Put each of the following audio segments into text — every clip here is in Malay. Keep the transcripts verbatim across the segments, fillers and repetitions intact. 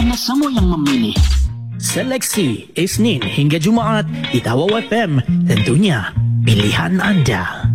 Anda semua yang memilih. Seleksi Isnin hingga Jumaat di Tawau F M. Tentunya pilihan anda.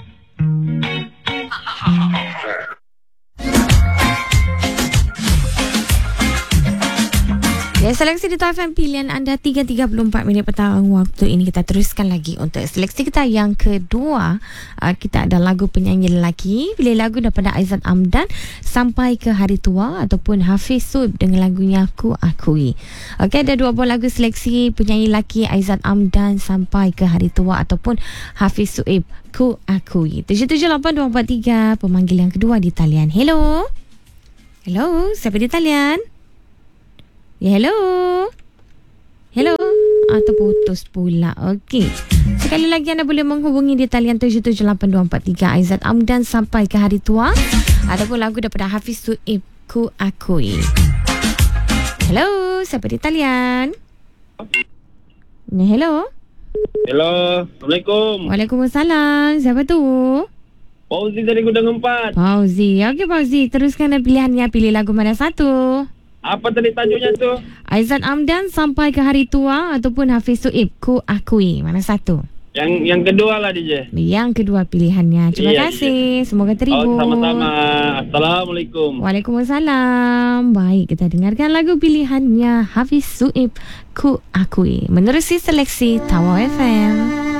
Ya, seleksi di Tawau F M pilihan anda tiga tiga puluh empat minit petang waktu ini. Kita teruskan lagi untuk seleksi kita yang kedua. Uh, kita ada lagu penyanyi lelaki. Pilih lagu daripada Aizat Amdan, Sampai ke Hari Tua, ataupun Hafiz Suib dengan lagunya Ku Akui. Okey, ada dua buah lagu seleksi penyanyi lelaki Aizat Amdan, Sampai ke Hari Tua, ataupun Hafiz Suib, Ku Akui. tujuh tujuh lapan dua empat tiga pemanggil yang kedua di talian. Hello. Hello, siapa di talian? Ya, hello. Hello. Atau putus pula. Okey. Sekali lagi anda boleh menghubungi di talian tujuh tujuh lapan dua empat tiga Aizat Amdan, Sampai ke Hari Tua, ataupun lagu daripada Hafiz Suib, Ku Akui. Hello. Siapa di talian? Ya, hello. Hello. Assalamualaikum. Waalaikumsalam. Siapa tu? Fauzi dari Gudang Empat. Fauzi. Okey, Fauzi. Teruskan pilihannya. Pilih lagu mana satu? Apa tadi tajuknya tu? Aizat Amdan, Sampai ke Hari Tua, ataupun Hafiz Suib, Ku Akui. Mana satu? Yang yang kedua lah D J. Yang kedua pilihannya. Terima Iya, kasih. Semoga terhibur. Oh, sama-sama. Assalamualaikum. Waalaikumsalam. Baik, kita dengarkan lagu pilihannya Hafiz Suib, Ku Akui. Menerusi seleksi Tawau F M.